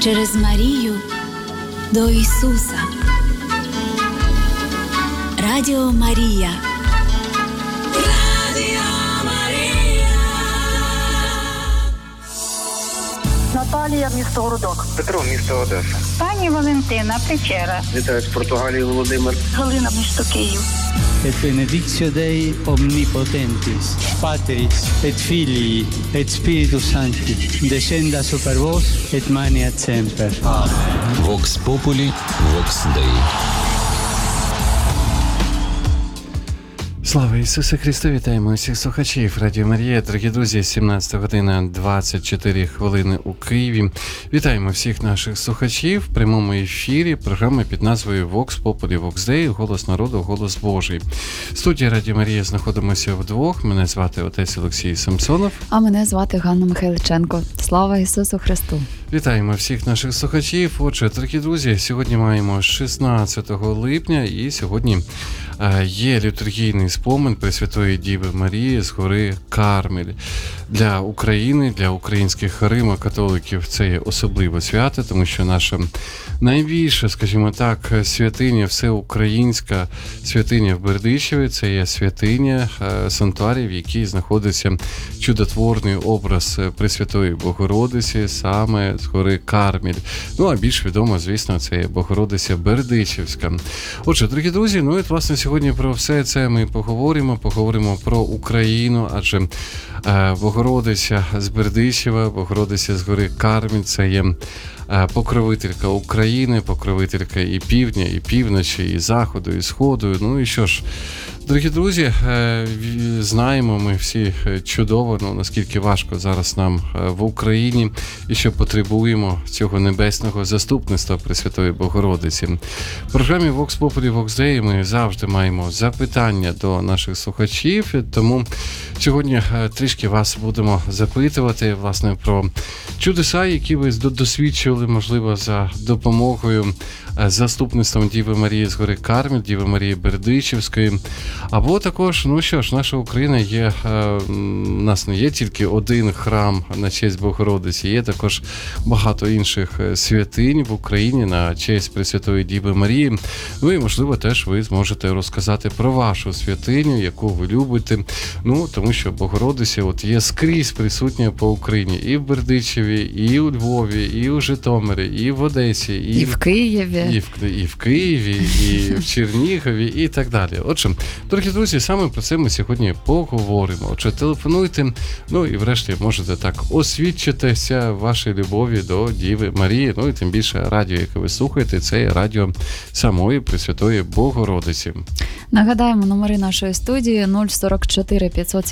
через Марію до Ісуса. Радіо Марія. Наталія, місто Городок. Петро, місто Одеса. Пані Валентина, Печера. Вітаю з Португалії, Володимир. Галина, місто Київ. Et benedictio Dei omnipotentis, Patris et Filii et Spiritus Sancti, descenda super vos et maneat semper. Vox Populi, Vox Dei. Слава Ісусу Христу! Вітаємо усіх слухачів Радіо Марія. Дорогі друзі, 17 година 24 хвилини у Києві. Вітаємо всіх наших слухачів в прямому ефірі програми під назвою Vox Populi, Vox Dei, Голос народу, Голос Божий. В студії Радіо Марія знаходимося вдвох. Мене звати отець Олексій Самсонов. А мене звати Ганна Михайличенко. Слава Ісусу Христу! Вітаємо всіх наших слухачів. Отже, дорогі друзі, сьогодні маємо 16 липня і сьогодні є літургійний спомин Пресвятої Діви Марії з гори Кармель. Для України, для українських римо-католиків це є особливе свято, тому що наша найбільша, скажімо так, святиня, всеукраїнська святиня в Бердичеві, це є святиня санктуарів, в якій знаходиться чудотворний образ Пресвятої Богородиці саме з гори Кармель. Ну, а більш відомо, звісно, це є Богородиця Бердичевська. Отже, дорогі друзі, ну і, власне, сьогодні про все це ми поговоримо про Україну, адже Богородиця з Бердичева, Богородиця з гори Кармель, це є покровителька України, покровителька і півдня, і півночі, і заходу, і сходу. Ну і що ж, дорогі друзі, знаємо ми всі чудово, наскільки важко зараз нам в Україні і що потребуємо цього небесного заступництва Пресвятої Богородиці. В програмі Vox Populi, Vox Dei ми завжди маємо запитання до наших слухачів, тому сьогодні трішки вас будемо запитувати, власне, про чудеса, які ви досвідчили, можливо, за допомогою заступництвом Діви Марії з гори Кармель, Діви Марії Бердичевської. Або також, ну що ж, наша Україна є, у нас не є тільки один храм на честь Богородиці, є також багато інших святинь в Україні на честь Пресвятої Діви Марії. Ну і, можливо, теж ви зможете розказати про вашу святиню, яку ви любите. Ну, тому що Богородиця от є скрізь присутня по Україні. І в Бердичеві, і у Львові, і у Житомирі, і в Одесі, і в Києві. І в Києві, і в Чернігові, і так далі. Отже, дорогі друзі, саме про це ми сьогодні поговоримо. Отже, телефонуйте, ну і врешті можете так освідчитися вашій любові до Діви Марії, ну і тим більше радіо, яке ви слухаєте, це є радіо самої Пресвятої Богородиці. Нагадаємо, номери нашої студії 044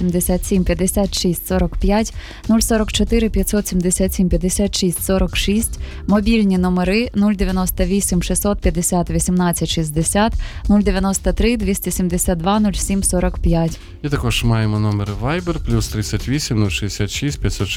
577 56 45, 044 577 56 46, мобільні номери 098 650 18 60, 093 272 07 45. І також маємо номер Viber плюс 38 066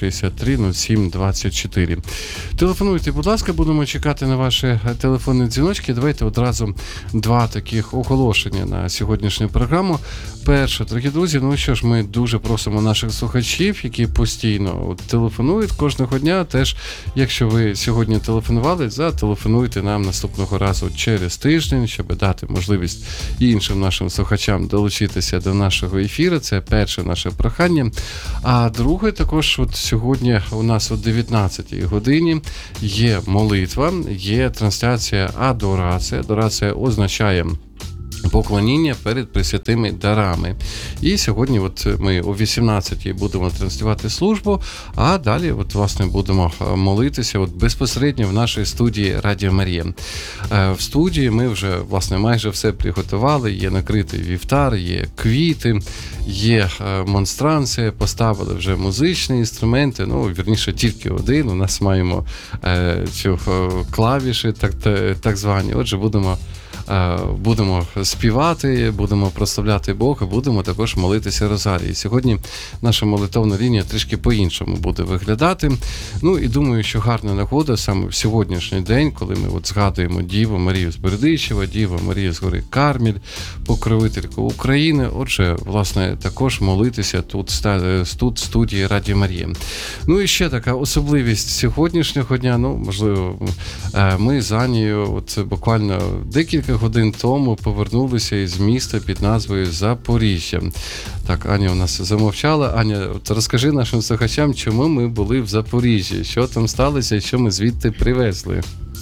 563 07 24. Телефонуйте, будь ласка, будемо чекати на ваші телефонні дзвіночки. Давайте одразу два таких оголошення на сьогоднішню програму. Перше, дорогі друзі, ну що ж, ми дуже просимо наших слухачів, які постійно телефонують кожного дня. Теж, якщо ви сьогодні телефонували, зателефонуйте нам наступного разу через тиждень, щоб дати можливість іншим нашим слухачам долучитися до нашого ефіру. Це перше наше прохання. А друге, також от сьогодні у нас о 19-й годині є молитва, є трансляція адорація. Адорація означає поклоніння перед пресвятими дарами. І сьогодні от ми о 18-й будемо транслювати службу, а далі от, власне, будемо молитися от безпосередньо в нашій студії Радіо Марія. В студії ми вже, власне, майже все приготували. Є накритий вівтар, є квіти, є монстранція, поставили вже музичні інструменти, ну, вірніше, тільки один. У нас маємо клавіші, так звані. Отже, будемо будемо співати, будемо прославляти Бога, будемо також молитися розарії. Сьогодні наша молитовна лінія трішки по-іншому буде виглядати. Ну і думаю, що гарна нагода саме в сьогоднішній день, коли ми от згадуємо Діву Марію з Бердичева, Діву Марію з гори Кармель, покровительку України. Отже, власне, також молитися тут в студії Радіо Марія. Ну і ще така особливість сьогоднішнього дня, ну, можливо, ми з Анією от буквально декілька годин тому повернулися із міста під назвою Запоріжжя. Так, Аня у нас замовчала. Аня, от розкажи нашим слухачам, чому ми були в Запоріжжі, що там сталося і що ми звідти привезли.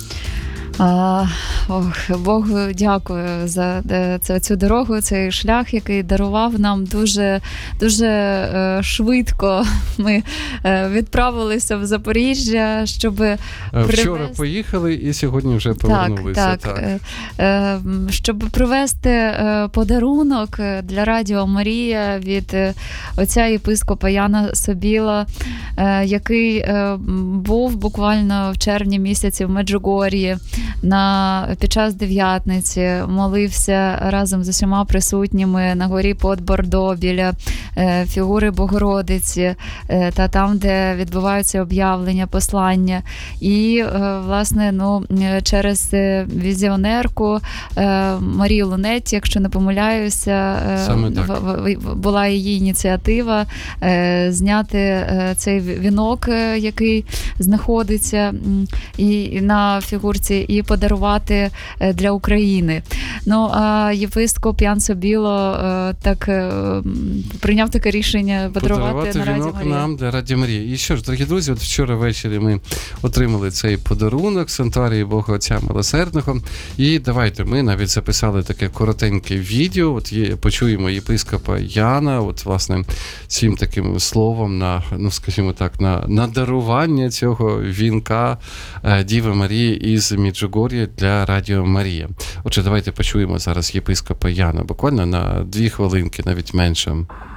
Богу дякую за цю дорогу, цей шлях, який дарував нам дуже, дуже швидко. Ми відправилися в Запоріжжя, щоб вчора поїхали і сьогодні вже повернулися. Так. Щоб привезти подарунок для Радіо Марія від отця єпископа Яна Собіла, який був буквально в червні місяці в Меджугор'ї під час Дев'ятниці, молився разом з усіма присутніми на горі Подбордо біля фігури Богородиці та там, де відбуваються об'явлення, послання. І, власне, через візіонерку Марію Лунетті, якщо не помиляюся, була її ініціатива зняти цей вінок, який знаходиться і на фігурці, і подарувати для України. А єпископ Ян Собіло прийняв таке рішення подарувати на Радіо Марія. Нам для Радіо Марія. І що ж, дорогі друзі, от вчора ввечері ми отримали цей подарунок з санктуарії Бога Отця Милосердного. І давайте ми навіть записали таке коротеньке відео. От почуємо єпископа Яна, от власне цим таким словом на дарування цього вінка Діви Марії із Меджугор'я для Радіо Марія. Отже, давайте почуємо зараз єпископа Яна, буквально на 2 хвилинки, навіть менше.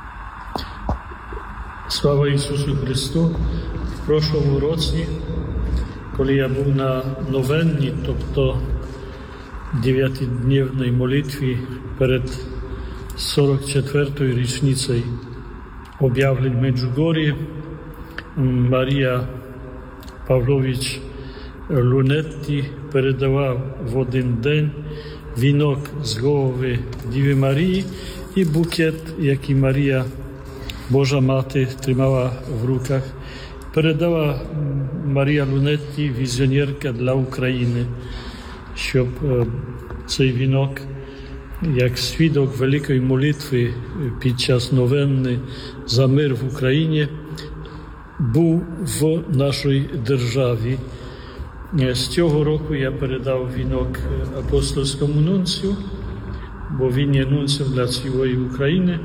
Слава Ісусу Христу! В прошлому році, коли я був на новенні, тобто 9-дневній молитві перед 44-ю річницею об'явлень Меджугор'ї, Марія Павлович Лунетті передавав в один день вінок з голови Діви Марії і букет, який Марія, Божа Мати, тримала в руках. Передала Марія Лунетті, візіонерка для України, щоб цей вінок, як свідок великої молитви під час новенни за мир в Україні, був в нашій державі. З цього року я передав вінок апостольському нунцію, бо він є нунцієм для цілої України.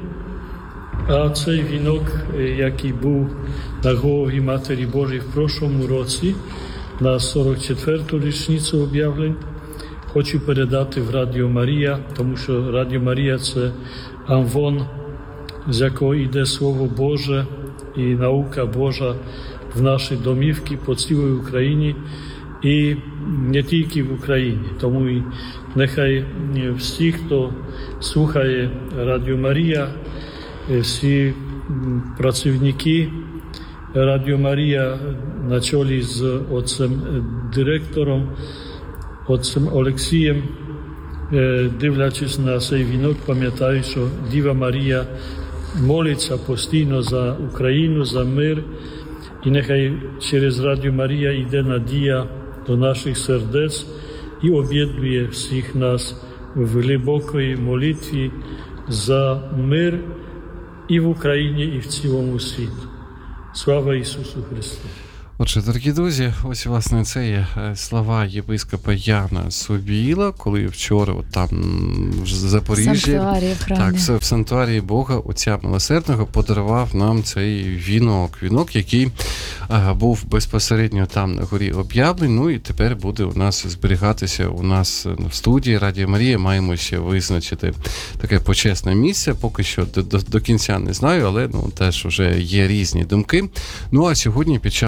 А цей вінок, який був на голові Матері Божій в прошлому році, на 44-ту річницю об'явлень, хочу передати в Радіо Марія, тому що Радіо Марія – це амвон, з якого йде Слово Боже і наука Божа в наші домівки по цілій Україні і не тільки в Україні. Тому і нехай всі, хто слухає Радіо Марія, всі працівники Радіо Марія на чолі з отцем-директором, отцем Олексієм, дивлячись на цей вінок, пам'ятаю, що Діва Марія молиться постійно за Україну, за мир, і нехай через Радіо Марія йде надія до наших сердець і об'єднує всіх нас в глибокій молитві за мир і в Україні, і в цілому світі. Слава Ісусу Христу! Отже, дорогі друзі, ось, власне, це є слова єпископа Яна Собіла, коли вчора там в Запоріжжі, в санктуарії Бога Отця Милосердного подарував нам цей вінок, який був безпосередньо там на горі об'явлень, ну і тепер буде у нас зберігатися у нас в студії Радіо Марія. Маємо ще визначити таке почесне місце, поки що до кінця не знаю, але теж вже є різні думки. Ну а сьогодні під час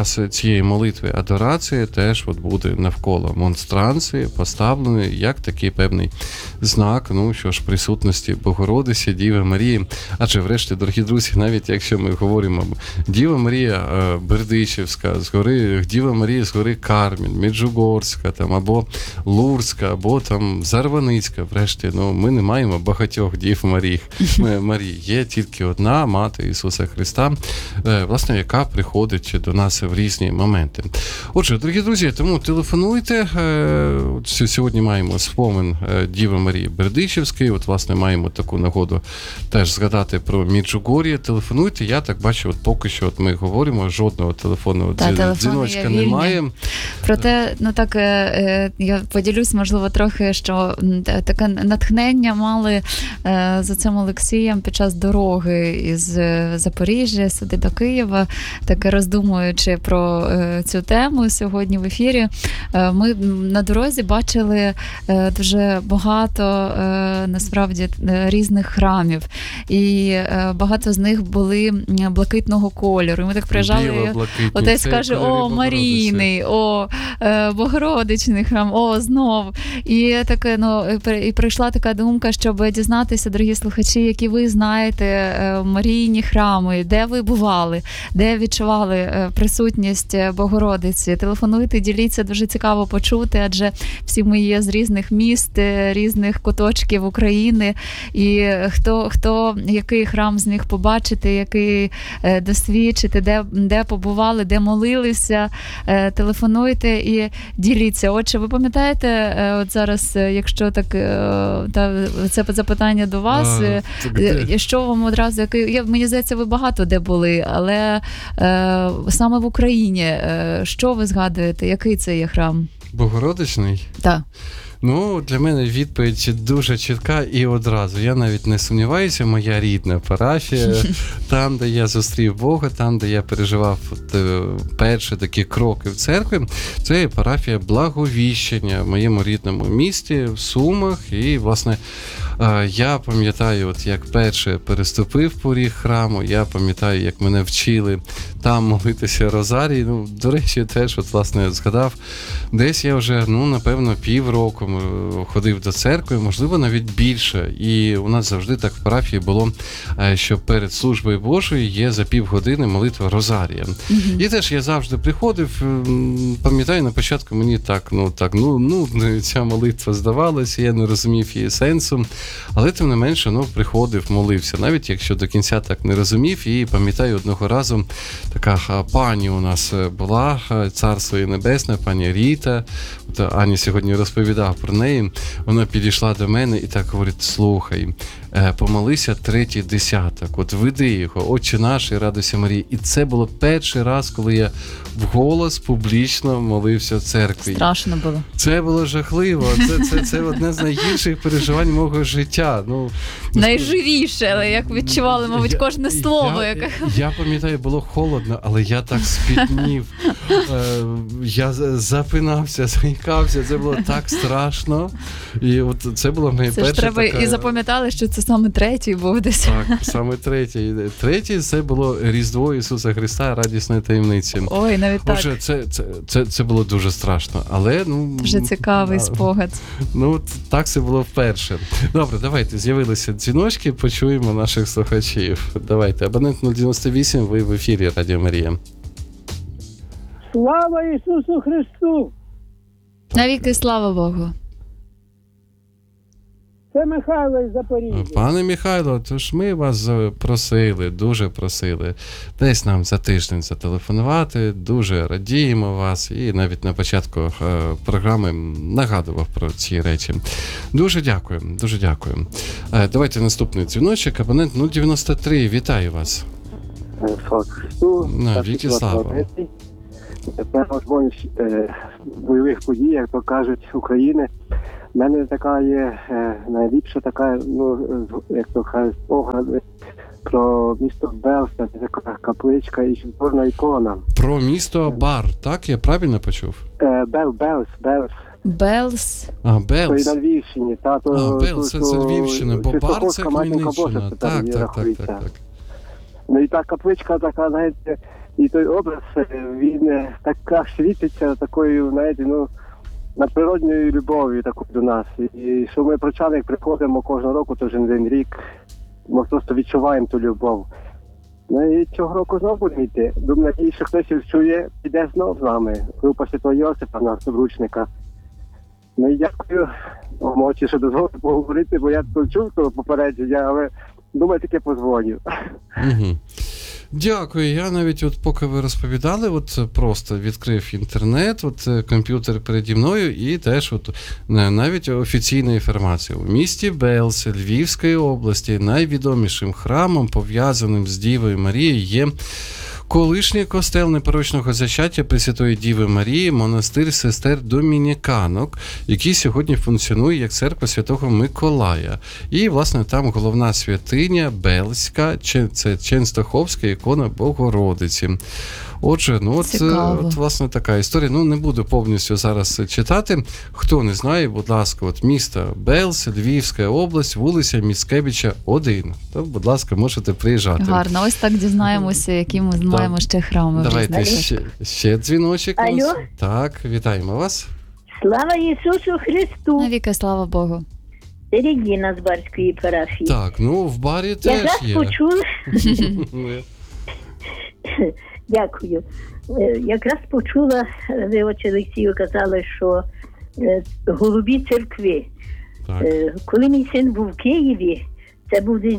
цієї молитви адорації теж от буде навколо монстранції поставлений як такий певний знак, ну що ж, присутності Богородиці, Діви Марії. Адже врешті, дорогі друзі, навіть якщо ми говоримо Діва Марія Бердичівська, з гори, Діва Марія з гори Кармін, Меджугорська, там, або Лурська, або там Зарваницька, врешті, ну, ми не маємо багатьох Дів Марії. Є тільки одна Мати Ісуса Христа, власне, яка приходить до нас в різні моменти. Отже, дорогі друзі, тому телефонуйте. Сьогодні маємо спомин Діви Марії Бердичівської. От, власне, маємо таку нагоду теж згадати про Меджугор'я. Телефонуйте. Я так бачу, от поки що от ми говоримо, жодного телефонного дзвіночка немає. Проте, ну так, я поділюсь, можливо, трохи, що таке натхнення мали з отцем Олексієм під час дороги із Запоріжжя сюди до Києва, таке роздумуючи про цю тему сьогодні в ефірі. Ми на дорозі бачили дуже багато, насправді, різних храмів. І багато з них були блакитного кольору. І ми так приїжджали, отець каже, о, Марійний, о, Богородичний храм, о, знов. І таке, ну, і прийшла така думка, щоб дізнатися, дорогі слухачі, які ви знаєте Марійні храми, де ви бували, де відчували присутність Богородиці. Телефонуйте, діліться, дуже цікаво почути, адже всі ми є з різних міст, різних куточків України, і хто який храм зміг побачити, який досвідчити, де побували, де молилися, телефонуйте і діліться. Отже, ви пам'ятаєте, от зараз, якщо так, це запитання до вас, що вам одразу, мені здається, ви багато де були, але саме в Україні, що ви згадуєте, який це є храм? Богородичний? Так. Ну, для мене відповідь дуже чітка і одразу. Я навіть не сумніваюся, моя рідна парафія, там, де я зустрів Бога, там, де я переживав перші такі кроки в церкві, це є парафія Благовіщення в моєму рідному місті, в Сумах. І, власне, я пам'ятаю, от як перше переступив поріг храму, я пам'ятаю, як мене вчили там молитися Розарій. Ну, до речі, теж, от, власне, згадав, десь я вже, ну, напевно, півроку ходив до церкви, можливо, навіть більше. І у нас завжди так в парафії було, що перед службою Божою є за півгодини молитва Розарія. І теж я завжди приходив, пам'ятаю, на початку мені нудно ця молитва здавалася, я не розумів її сенсу, але тим не менше, приходив, молився, навіть якщо до кінця так не розумів. І пам'ятаю, одного разу така пані у нас була, царство її небесне, пані Ріта, Аня сьогодні розповідав про неї, вона підійшла до мене і так говорить: слухай, помолися третій десяток, от веди його, Отче наш і радуйся Марії. І це було перший раз, коли я вголос публічно молився в церкві. Страшно було. Це було жахливо, це одне з найгірших переживань мого життя. Найживіше, але як відчували, мабуть, кожне слово. Я пам'ятаю, було холодно, але я так спітнів, я запинався, заїкався, це було так страшно. І от це було моє перше. Це ж треба і запам'ятали, що це саме третій був десь. Так, саме третій. Третій це було Різдво Ісуса Христа, радісної таємниці. Ой, навіть так. Отже, це було дуже страшно, але дуже цікавий спогад. Так це було вперше. Добре, давайте, з'явилися дзвіночки, почуємо наших слухачів. Давайте, абонент 098, ви в ефірі Радіо Марія. Слава Ісусу Христу! Навіки слава Богу! Це Михайло із Запоріжжя. Пане Михайло, тож ми вас просили, дуже просили десь нам за тиждень зателефонувати, дуже радіємо вас і навіть на початку програми нагадував про ці речі. Дуже дякую, дуже дякую. Давайте наступний дзвіночок, абонент 093, вітаю вас. Слава Христу. Віки слава. Тепер можливість бойових подій, як то кажуть, України. У мене така є найліпша така, як то кажуть, спогади про місто Белс, така капличка і чудовна ікона. Про місто Бар, так? Я правильно почув? Белс. А, Белс. Це на Львівщині. Белс, це Львівщина, бо Бар це Хмельниччина. Так. Ну і та капличка така, знаєте, І той образ, він так світиться такою, знаєте, ну, надприродньою любов'ю такою до нас. І що ми прочани, як приходимо кожного року, кожен день рік, ми просто відчуваємо ту любов. Ну і цього року знову будемо йти. Думаю, що хтось чує, піде знов з нами. Група Святого Йосипа, нашого вручника. Ну і дякую Мочі, що дозволити поговорити, бо я тут чув того попередження, але думаю, таке позвоню. Угу. Дякую. Я навіть, от поки ви розповідали, от просто відкрив інтернет, от комп'ютер переді мною, і теж от навіть офіційна інформація. У місті Белз Львівської області найвідомішим храмом, пов'язаним з Дівою Марією, є колишній костел непорочного зачаття Пресвятої Діви Марії, монастир сестер Домініканок, який сьогодні функціонує як церква Святого Миколая. І, власне, там головна святиня Белзька, це Ченстоховська ікона Богородиці. Отже, ну от власне така історія. Ну, не буду повністю зараз читати. Хто не знає, будь ласка, от місто Белз, Львівська область, вулиця Міцкевича, 1. То, будь ласка, можете приїжджати. Гарно, ось так дізнаємося, які ми маємо ще храми. Давайте ще дзвіночок. Алло? Так, вітаємо вас. Слава Ісусу Христу! Навіки, слава Богу. Регіна з Барської парафії. Так, ну в барі теж Якраз є. почула. Дякую. Якраз почула, ви, отче Олексію, казали, що голубі церкви. Так. Коли мій син був в Києві, це був десь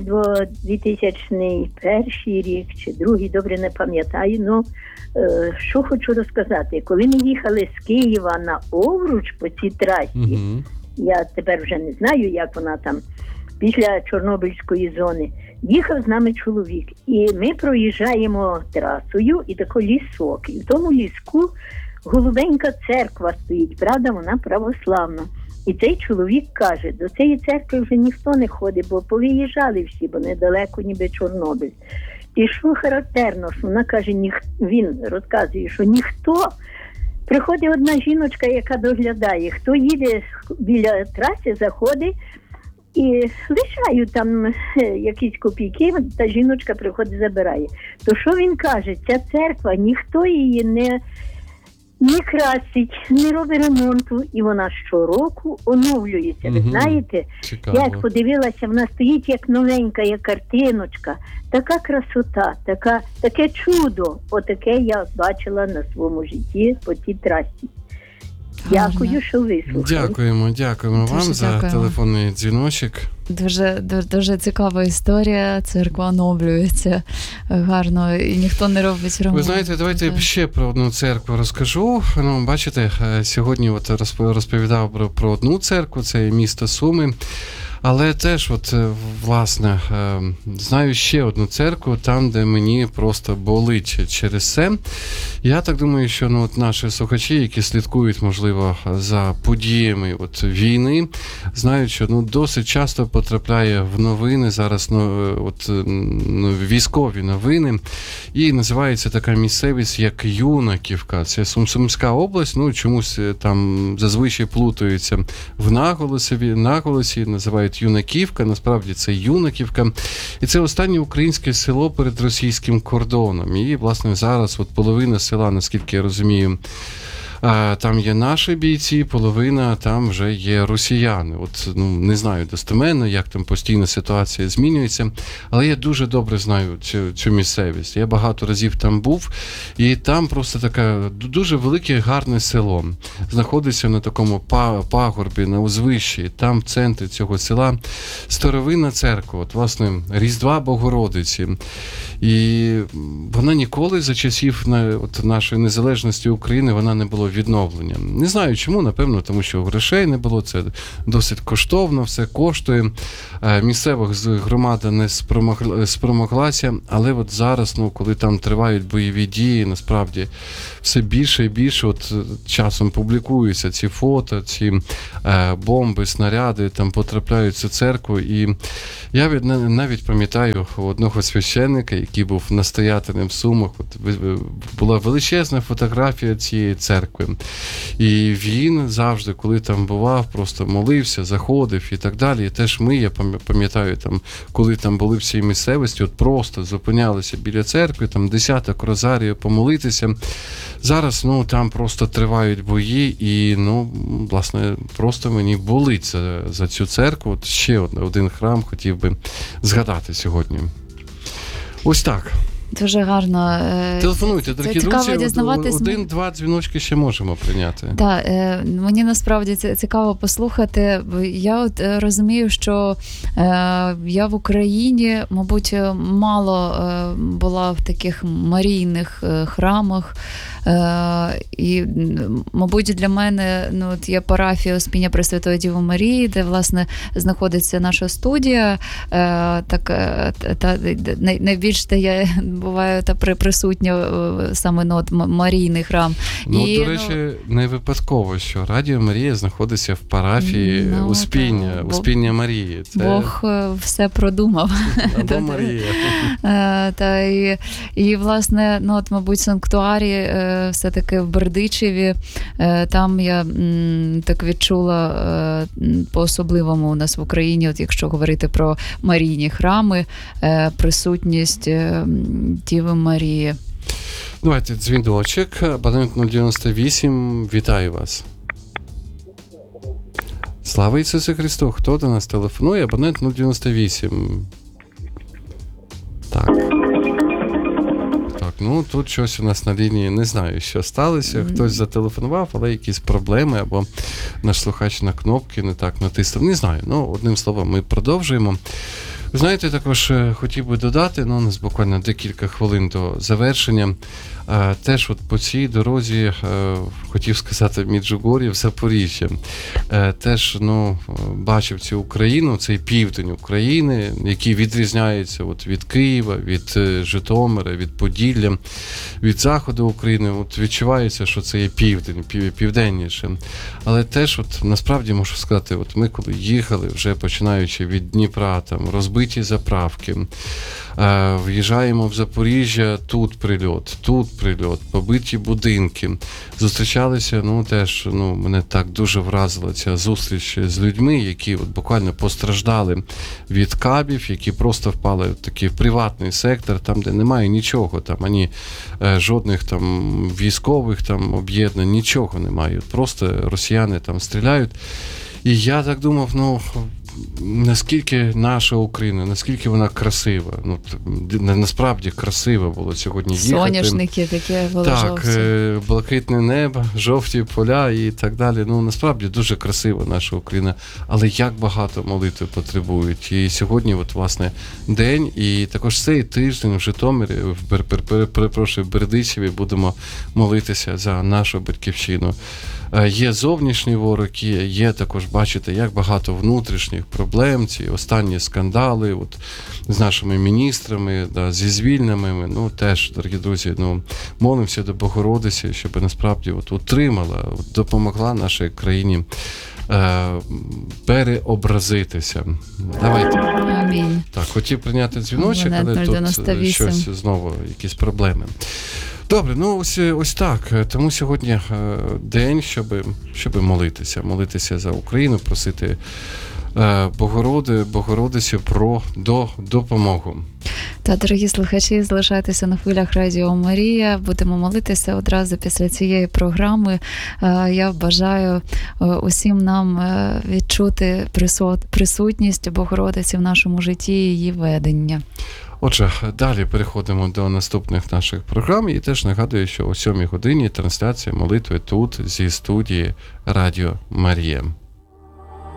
2001 рік чи другий, добре не пам'ятаю. Ну, що хочу розказати. Коли ми їхали з Києва на Овруч по цій трасі, я тепер вже не знаю, як вона там, після Чорнобильської зони, їхав з нами чоловік. І ми проїжджаємо трасою, і такий лісок. І в тому ліску голубенька церква стоїть, правда, вона православна. І цей чоловік каже, до цієї церкви вже ніхто не ходить, бо повиїжджали всі, бо недалеко ніби Чорнобиль. І що характерно, що вона каже, він розказує, що ніхто, приходить одна жіночка, яка доглядає, хто їде біля траси, заходить, і лишають там якісь копійки, та жіночка приходить, забирає. То що він каже, ця церква, ніхто її не красить, не робить ремонту, і вона щороку оновлюється. Ви знаєте, Цікаво. я як подивилася, вона стоїть як новенька, як картиночка. Така красота, таке чудо, отаке я бачила на своєму житті по цій трасі. Дякую, що вислухали. Дякуємо Дуже вам за дякуємо. телефонний дзвіночок. Дуже цікава історія, церква оновлюється гарно, і ніхто не робить ремонт. Ви знаєте, давайте ще про одну церкву розкажу. Ну, бачите, сьогодні от розповідав про одну церкву, це місто Суми. Але теж, от, власне, знаю ще одну церкву, там, де мені просто болить через це. Я так думаю, що ну, от наші слухачі, які слідкують, можливо, за подіями от, війни, знають, що ну, досить часто потрапляє в новини, зараз військові новини, і називається така місцевість, як Юнаківка. Це Сумська область, ну, чомусь там зазвичай плутаються в наголосі, називають Юнаківка, насправді це Юнаківка. І це останнє українське село перед російським кордоном. І, власне, зараз от половина села, наскільки я розумію, там є наші бійці, половина там вже є росіяни. От, ну, не знаю достеменно, як там постійно ситуація змінюється, але я дуже добре знаю цю місцевість. Я багато разів там був, і там просто таке дуже велике, гарне село. Знаходиться на такому пагорбі, на узвищі. Там в центрі цього села старовинна церква, от, власне, Різдва Богородиці. І вона ніколи за часів нашої незалежності України вона не була відновлення. Не знаю чому, напевно, тому що грошей не було, це досить коштовно, все коштує. Місцева громада не спромоглася, але от зараз, ну, коли там тривають бойові дії, насправді все більше і більше от часом публікуються ці фото, ці бомби, снаряди там потрапляють в цю церкву. І я навіть пам'ятаю одного священника, який був настоятелем в Сумах, от була величезна фотографія цієї церкви. церкви. І він завжди, коли там бував, просто молився, заходив і так далі. І теж ми, я пам'ятаю, там, коли там були в цій місцевості, от просто зупинялися біля церкви, там десяток розарію помолитися. Зараз, там просто тривають бої і, власне, просто мені болить за цю церкву. От ще один храм хотів би згадати сьогодні. Ось так. Дуже гарно. Телефонуйте, дорогі друзі. Дізнаватись. 1-2 дзвіночки ще можемо прийняти. Так, мені насправді цікаво послухати. Я розумію, що я в Україні, мабуть, мало була в таких марійних храмах. І, мабуть, для мене є парафія Успіння Пресвятої Діви Марії, де, власне, знаходиться наша студія. Найбільш я буваю присутня саме марійний храм. До речі, не випадково, що Радіо Марія знаходиться в парафії Успіння Марії. Це... Бог все продумав. Або Марія. І, власне, мабуть, санктуарі все-таки в Бердичеві, там я так відчула по-особливому у нас в Україні, якщо говорити про марійні храми, присутність Діви Марії. Давайте дзвіночок, абонент 098, вітаю вас. Слава Ісусу Христу! Хто до нас телефонує? Абонент 098. Так. Тут щось у нас на лінії, не знаю, що сталося. Хтось зателефонував, але якісь проблеми, або наш слухач на кнопки не так натиснув. Не знаю. Одним словом, ми продовжуємо. Ви знаєте, також хотів би додати, у нас буквально декілька хвилин до завершення. Теж по цій дорозі, хотів сказати, Меджугор'я в Запоріжжя. Теж, бачив цю Україну, цей південь України, який відрізняється від Києва, від Житомира, від Поділля, від заходу України. Відчувається, що це є південь, південніше. Але теж, насправді, можу сказати, ми коли їхали, вже починаючи від Дніпра, там, розбиті заправки, в'їжджаємо в Запоріжжя, тут прильот, побиті будинки. Зустрічалися, теж, мене так дуже вразила ця зустріч з людьми, які буквально постраждали від кабів, які просто впали в такий приватний сектор, там, де немає нічого, там, ані жодних там військових там об'єднань, нічого немає. Просто росіяни там стріляють. І я так думав, наскільки наша Україна, наскільки вона красива. Насправді красиво було сьогодні їхати. Соняшники такі були жовті. Так, блакитне небо, жовті поля і так далі. Насправді дуже красива наша Україна. Але як багато молитви потребують. І сьогодні, власне, день, і також цей тиждень в Житомирі, в Бердичеві будемо молитися за нашу батьківщину. Є зовнішні вороги, є також, бачите, як багато внутрішніх проблем, ці останні скандали з нашими міністрами, зі звільненими. Теж, дорогі друзі, молимося до Богородиці, щоб насправді утримала, допомогла нашій країні переобразитися. Давайте. Амінь. Так, хотів прийняти дзвіночок, але тут щось знову, якісь проблеми. Добре, ось так. Тому сьогодні день, щоб молитися за Україну, просити Богородицю про допомогу. Та, дорогі слухачі, залишайтеся на хвилях Радіо Марія. Будемо молитися одразу після цієї програми. Я бажаю усім нам відчути присутність Богородиці в нашому житті і її ведення. Отже, далі переходимо до наступних наших програм. І теж нагадую, що о 7 годині трансляція молитви тут зі студії Радіо Марія.